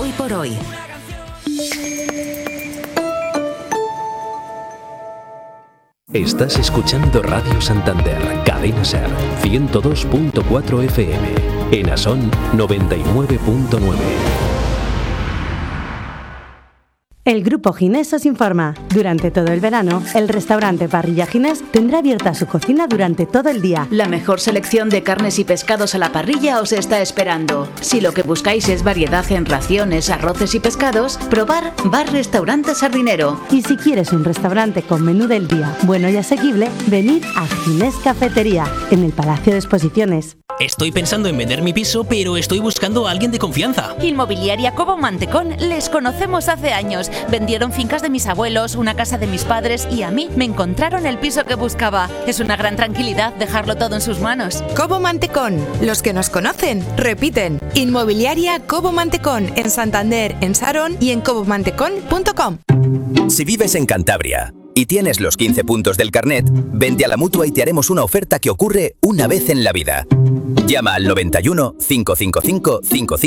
Hoy por hoy. Estás escuchando Radio Santander, Cadena Ser, 102.4 FM, en Asón 99.9. El Grupo Ginés os informa. Durante todo el verano, el restaurante Parrilla Ginés tendrá abierta su cocina durante todo el día. La mejor selección de carnes y pescados a la parrilla os está esperando. Si lo que buscáis es variedad en raciones, arroces y pescados, probar Bar Restaurante Sardinero. Y si quieres un restaurante con menú del día, bueno y asequible, venid a Ginés Cafetería, en el Palacio de Exposiciones. Estoy pensando en vender mi piso, pero estoy buscando a alguien de confianza. Inmobiliaria Cobo Mantecón, les conocemos hace años. Vendieron fincas de mis abuelos, una casa de mis padres y a mí me encontraron el piso que buscaba. Es una gran tranquilidad dejarlo todo en sus manos. Cobo Mantecón, los que nos conocen, repiten. Inmobiliaria Cobo Mantecón, en Santander, en Sarón y en cobomantecón.com. Si vives en Cantabria y tienes los 15 puntos del carnet, vente a la Mutua y te haremos una oferta que ocurre una vez en la vida. Llama al 91 555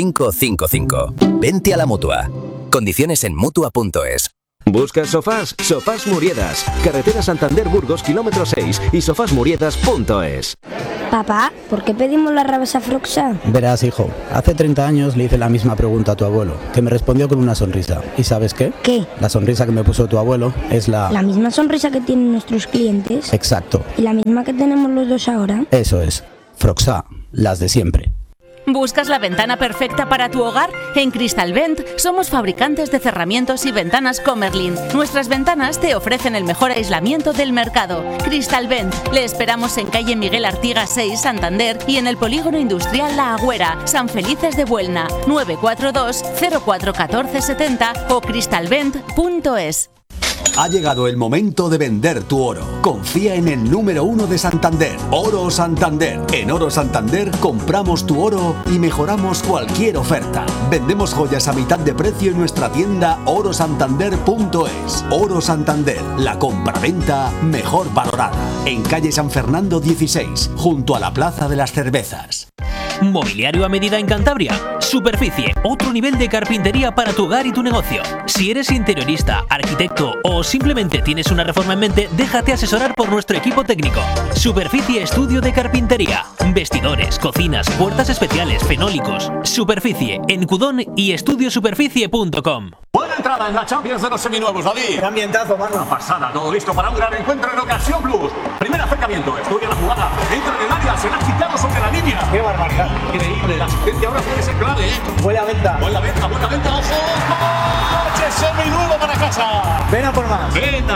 5555. Vente a la Mutua. Condiciones en Mutua.es. ¿Buscas sofás? Sofás Muriedas, carretera Santander-Burgos, kilómetro 6 y sofasmuriedas.es. Papá, ¿por qué pedimos la rabasa Froxa? Verás, hijo, hace 30 años le hice la misma pregunta a tu abuelo, que me respondió con una sonrisa. ¿Y sabes qué? ¿Qué? La sonrisa que me puso tu abuelo es la... ¿La misma sonrisa que tienen nuestros clientes? Exacto. ¿Y la misma que tenemos los dos ahora? Eso es. Froxa, las de siempre. ¿Buscas la ventana perfecta para tu hogar? En Cristalvent somos fabricantes de cerramientos y ventanas Comerlin. Nuestras ventanas te ofrecen el mejor aislamiento del mercado. Cristalvent, le esperamos en calle Miguel Artigas 6, Santander, y en el polígono industrial La Agüera, San Felices de Buelna, 942 04 14 70 o cristalvent.es. Ha llegado el momento de vender tu oro. Confía en el número 1 de Santander, Oro Santander. En Oro Santander compramos tu oro y mejoramos cualquier oferta. Vendemos joyas a mitad de precio en nuestra tienda orosantander.es. Oro Santander, la compraventa mejor valorada. En calle San Fernando 16, junto a la Plaza de las Cervezas. Mobiliario a medida en Cantabria. Superficie, otro nivel de carpintería para tu hogar y tu negocio. Si eres interiorista, arquitecto o simplemente tienes una reforma en mente, déjate asesorar por nuestro equipo técnico. Superficie Estudio de Carpintería. Vestidores, cocinas, puertas especiales, fenólicos. Superficie, en Cudón y estudiosuperficie.com. Buena entrada en la Champions de los seminuevos, David. ¡Qué ambientazo, mano! Una pasada, todo listo para un gran encuentro en Ocasión Plus. Primer acercamiento, estudia la jugada, entra en el área, se la ha quitado sobre la línea. ¡Qué barbaridad! Increíble, la asistencia ahora puede ser clave, ¿eh? Buena venta, ojo. ¡Coche seminuevo para casa! ¡Ven a por más! ¡Ven